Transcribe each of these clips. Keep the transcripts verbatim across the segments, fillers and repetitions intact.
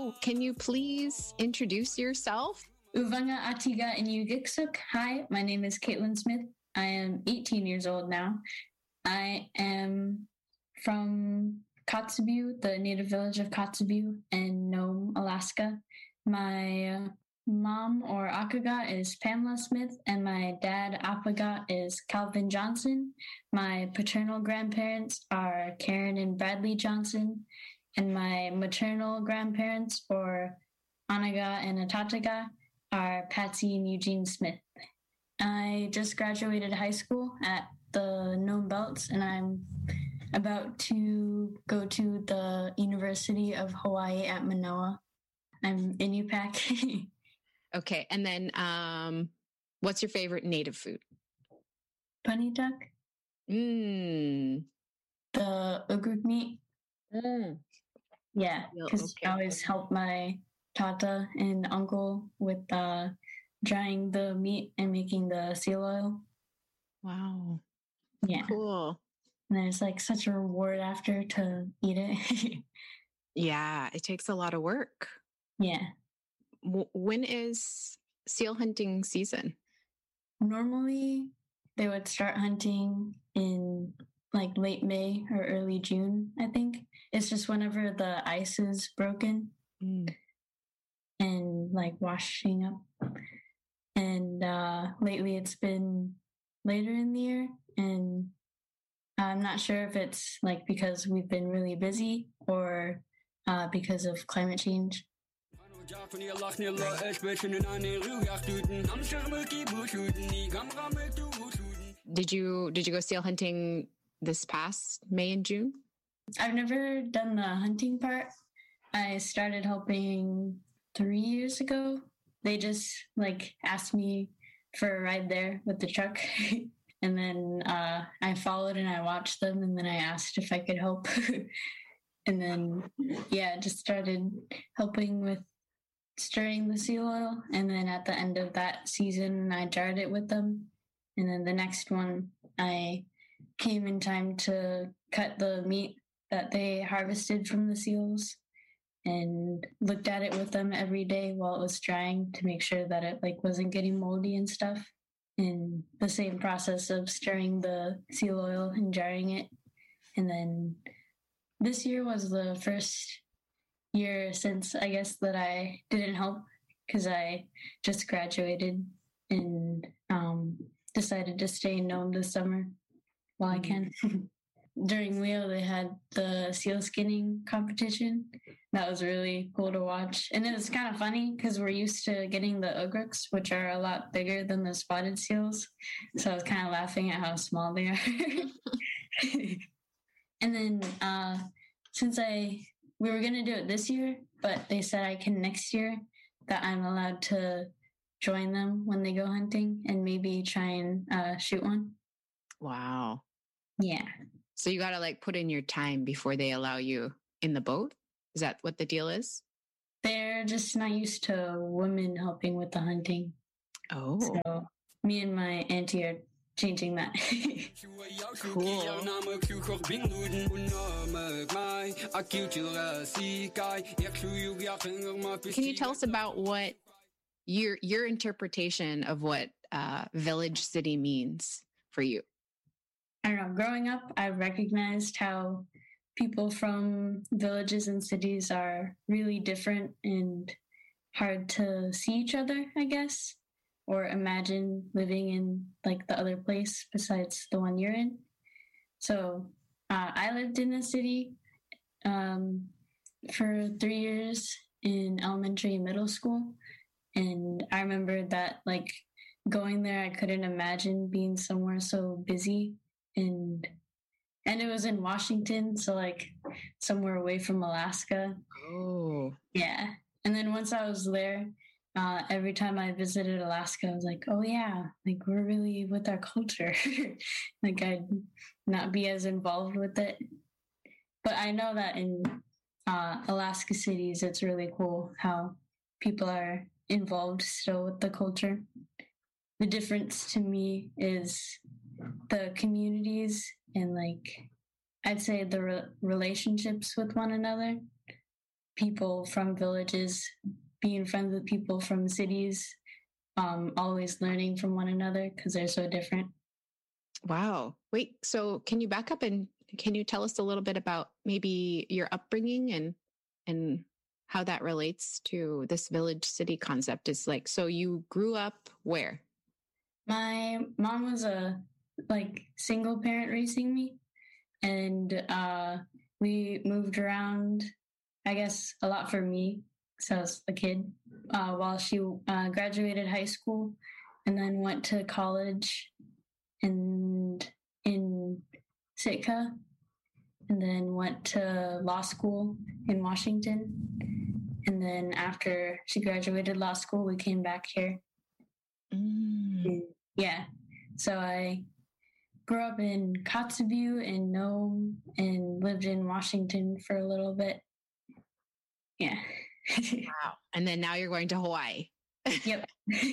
So can you please introduce yourself? Uvanga Atiga Inyugiksuk. Hi, my name is Caitlin Smith. I am eighteen years old now. I am from Kotzebue, the native village of Kotzebue in Nome, Alaska. My uh, mom or Akaga is Pamela Smith, and my dad Apaga is Calvin Johnson. My paternal grandparents are Karen and Bradley Johnson, and my maternal grandparents, or Anaga and Atataga, are Patsy and Eugene Smith. I just graduated high school at the Nome Belts, and I'm about to go to the University of Hawaii at Manoa. I'm Inupiaq. Okay, and then um, what's your favorite native food? Bunny duck. Mmm. The ugruk meat. Mm. Yeah, because okay. I always help my tata and uncle with uh, drying the meat and making the seal oil. Wow. Yeah. Cool. And there's like such a reward after to eat it. Yeah, it takes a lot of work. Yeah. W- when is seal hunting season? Normally, they would start hunting in like late May or early June, I think. It's just whenever the ice is broken mm. and like washing up. And uh, lately it's been later in the year. And I'm not sure if it's like because we've been really busy or uh, because of climate change. Did you did you go seal hunting this past May and June? I've never done the hunting part. I started helping three years ago. They just like asked me for a ride there with the truck. And then uh, I followed and I watched them, and then I asked if I could help. And then, yeah, just started helping with stirring the seal oil. And then at the end of that season, I jarred it with them. And then the next one, I came in time to cut the meat that they harvested from the seals and looked at it with them every day while it was drying to make sure that it like wasn't getting moldy and stuff. And the same process of stirring the seal oil and jarring it. And then this year was the first year since, I guess, that I didn't help because I just graduated and um, decided to stay in Nome this summer while I can. During Leo, they had the seal skinning competition. That was really cool to watch. And it was kind of funny because we're used to getting the ugruks, which are a lot bigger than the spotted seals. So I was kind of laughing at how small they are. And then uh, since I we were going to do it this year, but they said I can next year, that I'm allowed to join them when they go hunting and maybe try and uh, shoot one. Wow. Yeah. So you got to like put in your time before they allow you in the boat? Is that what the deal is? They're just not used to women helping with the hunting. Oh. So me and my auntie are changing that. Cool. Can you tell us about what your your interpretation of what uh, village city means for you? I don't know. Growing up, I recognized how people from villages and cities are really different and hard to see each other, I guess, or imagine living in like the other place besides the one you're in. So uh, I lived in a city um, for three years in elementary and middle school. And I remember that like going there, I couldn't imagine being somewhere so busy. And and it was in Washington, so like somewhere away from Alaska. Oh. Yeah. And then once I was there, uh, every time I visited Alaska, I was like, oh yeah, like we're really with our culture. Like I'd not be as involved with it. But I know that in uh, Alaska cities, it's really cool how people are involved still with the culture. The difference to me is the communities and like I'd say the re- relationships with one another. people from villages, being friends with people from cities, um, always learning from one another because they're so different. Wow. Wait, so can you back up and can you tell us a little bit about maybe your upbringing and and how that relates to this village city concept? Is like, so you grew up where? My mom was a like single parent raising me, and uh, we moved around, I guess, a lot for me because I was a kid, uh, while she uh, graduated high school and then went to college and in Sitka, and then went to law school in Washington. And then after she graduated law school, we came back here. Mm. Yeah. So I grew up in Kotzebue and Nome and lived in Washington for a little bit. Yeah. Wow. And then now you're going to Hawaii. Yep.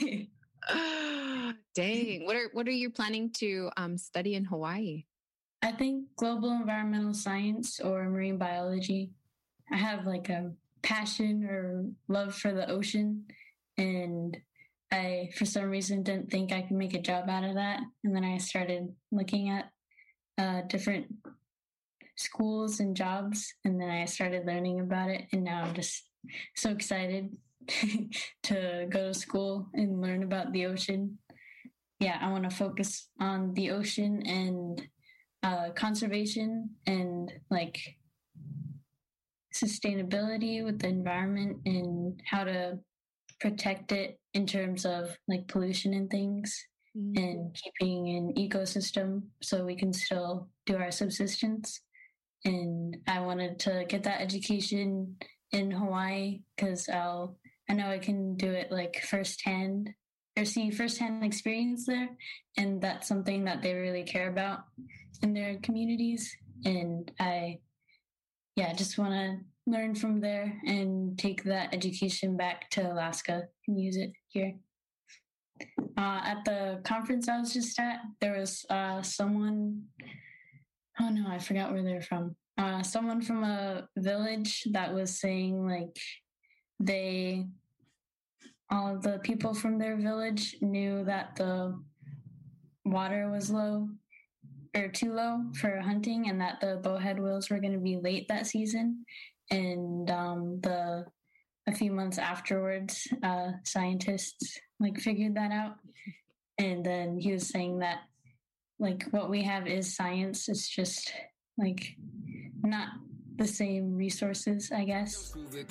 Dang. What are what are you planning to um, study in Hawaii? I think global environmental science or marine biology. I have like a passion or love for the ocean, and I, for some reason, didn't think I could make a job out of that. And then I started looking at uh, different schools and jobs, and then I started learning about it. And now I'm just so excited to go to school and learn about the ocean. Yeah, I want to focus on the ocean and uh, conservation and like sustainability with the environment and how to protect it in terms of like pollution and things, mm-hmm. and keeping an ecosystem so we can still do our subsistence. And I wanted to get that education in Hawaii because I'll I know I can do it like firsthand or see firsthand experience there, and that's something that they really care about in their communities. And I yeah just want to learn from there and take that education back to Alaska and use it here. Uh, at the conference I was just at, there was uh, someone, oh no, I forgot where they're from. Uh, someone from a village that was saying like they, all of the people from their village knew that the water was low or too low for hunting and that the bowhead whales were going to be late that season. And um, the a few months afterwards, uh, scientists like figured that out. And then he was saying that like what we have is science. It's just like not the same resources, I guess. Who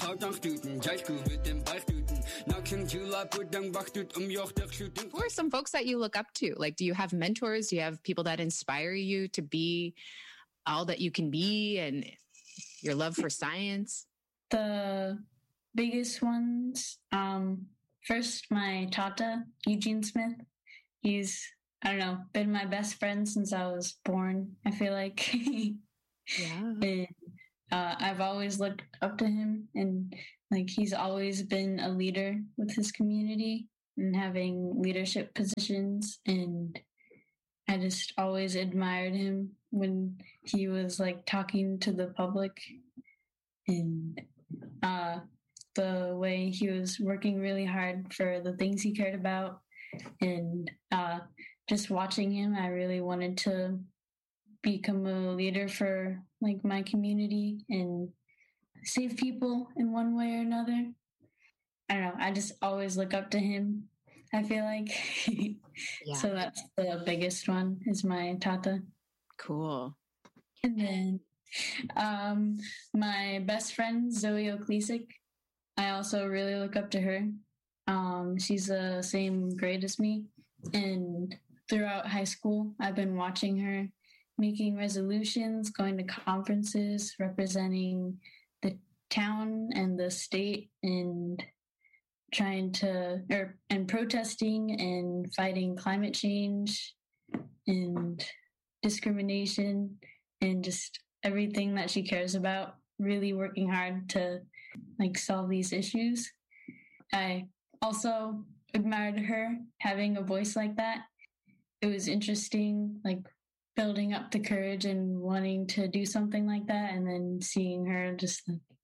are some folks that you look up to? Like, do you have mentors? Do you have people that inspire you to be all that you can be and your love for science? The biggest ones, um, first, my Tata, Eugene Smith. He's, I don't know, been my best friend since I was born, I feel like. Yeah. And, uh, I've always looked up to him, and like he's always been a leader with his community and having leadership positions, and I just always admired him when he was like talking to the public, and uh, the way he was working really hard for the things he cared about. And uh, just watching him, I really wanted to become a leader for like my community and save people in one way or another. I don't know. I just always look up to him, I feel like. Yeah. So that's the biggest one is my Tata. Cool. And then um, my best friend, Zoe Oklesic, I also really look up to her. Um, she's the same grade as me. And throughout high school, I've been watching her making resolutions, going to conferences, representing the town and the state, and trying to, or, and protesting and fighting climate change and discrimination and just everything that she cares about, really working hard to like solve these issues. I also admired her having a voice like that. It was interesting, like building up the courage and wanting to do something like that, and then seeing her just like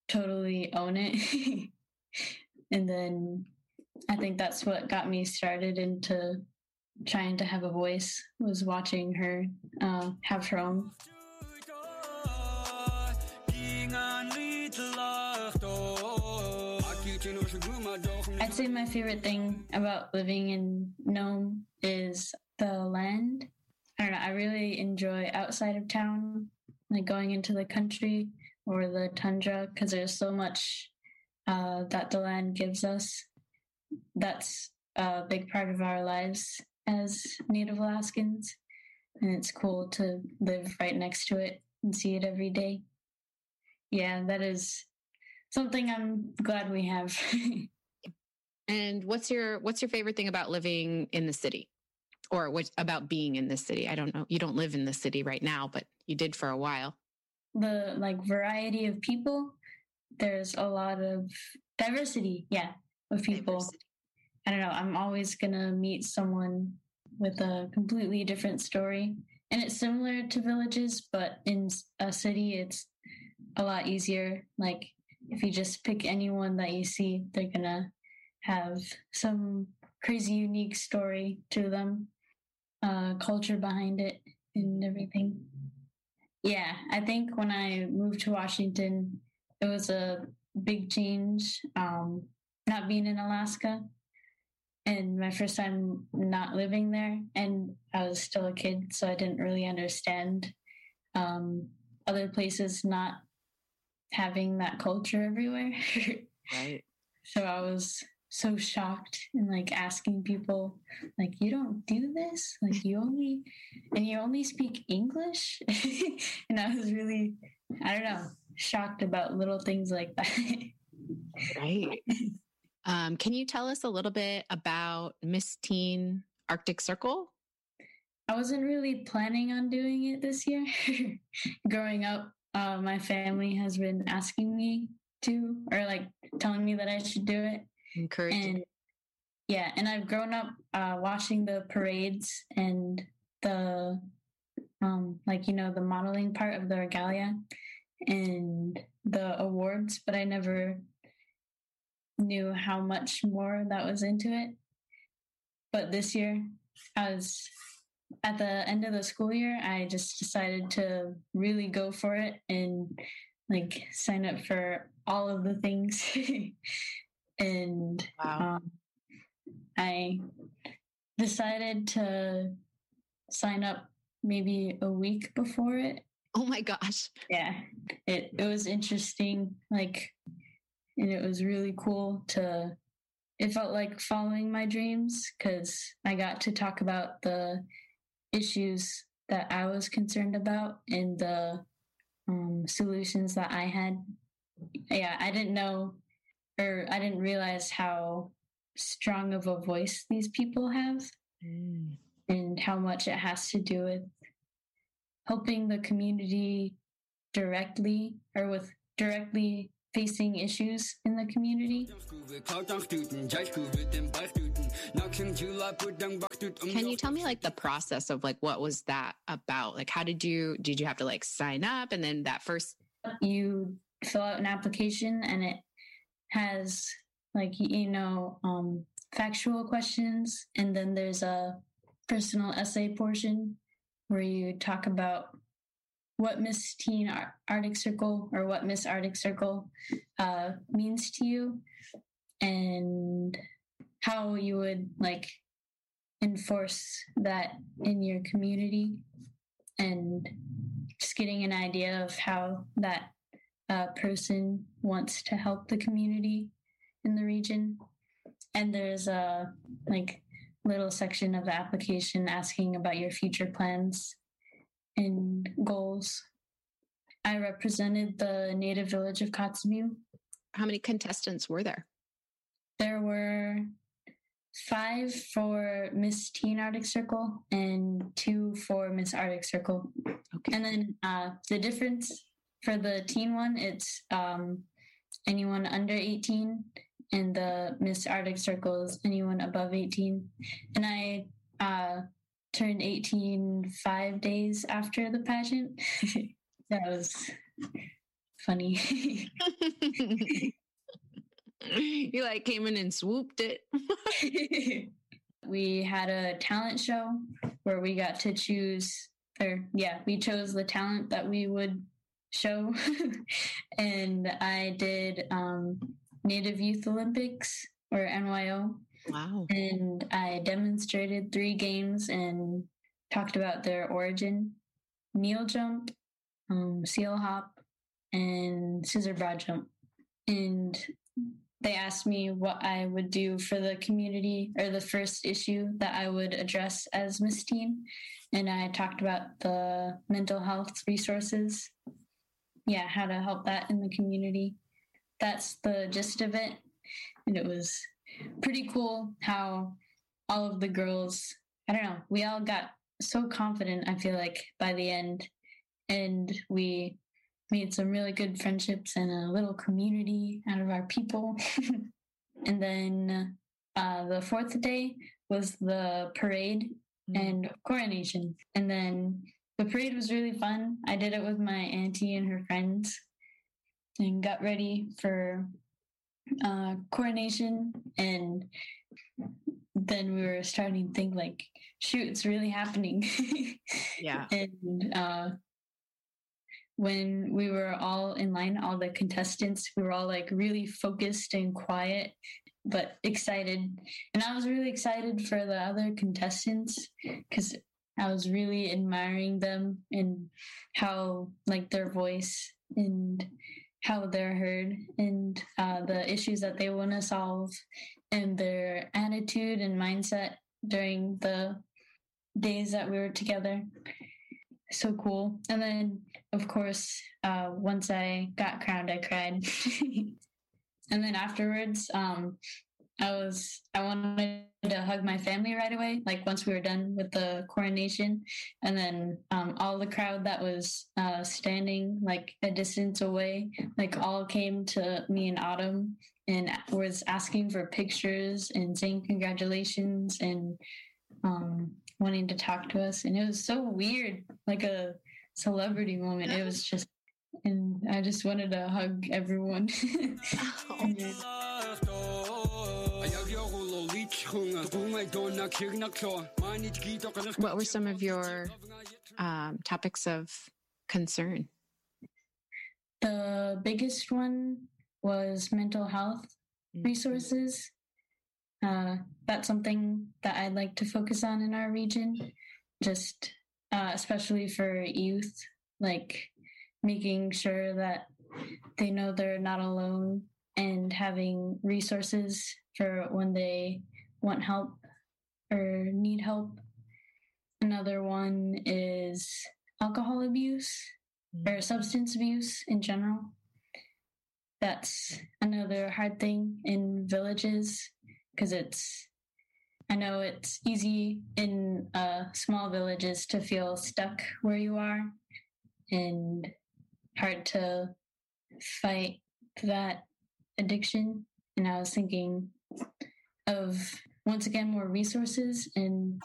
totally own it. And then I think that's what got me started into trying to have a voice, was watching her uh, have her own. I'd say my favorite thing about living in Nome is the land. I don't know, I really enjoy outside of town, like going into the country or the tundra, because there's so much uh, that the land gives us. That's a big part of our lives as Native Alaskans, and it's cool to live right next to it and see it every day. Yeah, that is something I'm glad we have. And what's your what's your favorite thing about living in the city, or what about being in this city? I don't know. You don't live in the city right now, but you did for a while. The like variety of people. There's a lot of diversity, yeah, of people. Diversity. I don't know. I'm always gonna meet someone with a completely different story, and it's similar to villages, but in a city, it's a lot easier. Like if you just pick anyone that you see, they're gonna have some crazy unique story to them, uh, culture behind it and everything. Yeah, I think when I moved to Washington, it was a big change, um, not being in Alaska, and my first time not living there, and I was still a kid, so I didn't really understand um, other places not having that culture everywhere. Right. So I was so shocked and like asking people, like, you don't do this? Like you only, and you only speak English? And I was really, I don't know, shocked about little things like that. Right. Um, can you tell us a little bit about Miss Teen Arctic Circle? I wasn't really planning on doing it this year. Growing up, uh, my family has been asking me to, or like telling me that I should do it. Encouraging. And yeah, and I've grown up uh, watching the parades and the, um, like, you know, the modeling part of the regalia and the awards, but I never knew how much more that was into it. But this year, I was at the end of the school year, I just decided to really go for it and like sign up for all of the things. And wow. um, I decided to sign up maybe a week before it. Oh my gosh. Yeah, it, it was interesting. Like, and it was really cool to, it felt like following my dreams because I got to talk about the issues that I was concerned about and the um, solutions that I had. Yeah, I didn't know, or I didn't realize how strong of a voice these people have mm. and how much it has to do with helping the community directly or with directly facing issues in the community. Can you tell me like the process of like what was that about? Like how did you did you have to like sign up and then that first you fill out an application and it has like, you know, um, factual questions, and then there's a personal essay portion where you talk about what Miss Teen Ar- Arctic Circle or what Miss Arctic Circle uh, means to you and how you would like enforce that in your community, and just getting an idea of how that uh, person wants to help the community in the region. And there's a like little section of the application asking about your future plans and goals. I represented the native village of Kotzebue. How many contestants were there? There were five for Miss Teen Arctic Circle and two for Miss Arctic Circle. Okay. And then uh, the difference for the teen one, it's um, anyone under eighteen, and the Miss Arctic Circle is anyone above eighteen. And I uh, turned eighteen five days after the pageant. That was funny. You like came in and swooped it. We had a talent show where we got to choose, or yeah, we chose the talent that we would show. And I did um, Native Youth Olympics, or N Y O. Wow. And I demonstrated three games and talked about their origin: kneel jump, um, seal hop, and scissor broad jump. And they asked me what I would do for the community, or the first issue that I would address as Miss Teen. And I talked about the mental health resources. Yeah, how to help that in the community. That's the gist of it. And it was pretty cool how all of the girls, I don't know, we all got so confident, I feel like, by the end. And we made some really good friendships and a little community out of our people. And then uh, the fourth day was the parade mm. and coronation. And then the parade was really fun. I did it with my auntie and her friends and got ready for uh, coronation. And then we were starting to think like, shoot, it's really happening. Yeah. And uh, when we were all in line, all the contestants, we were all like really focused and quiet, but excited. And I was really excited for the other contestants because I was really admiring them and how like their voice and how they're heard and uh, the issues that they want to solve and their attitude and mindset during the days that we were together. So cool. And then, of course, uh, once I got crowned, I cried. And then afterwards, um, I was, I wanted to hug my family right away, like once we were done with the coronation. And then um, all the crowd that was uh, standing like a distance away, like all came to me and Autumn and was asking for pictures and saying congratulations and um, wanting to talk to us. And it was so weird, like a celebrity moment. It was just, and I just wanted to hug everyone. What were some of your um, topics of concern? The biggest one was mental health resources. Uh, that's something that I'd like to focus on in our region, just uh, especially for youth, like making sure that they know they're not alone and having resources for when they want help or need help. Another one is alcohol abuse or substance abuse in general. That's another hard thing in villages because it's, I know it's easy in uh, small villages to feel stuck where you are and hard to fight that addiction. And I was thinking of, once again, more resources and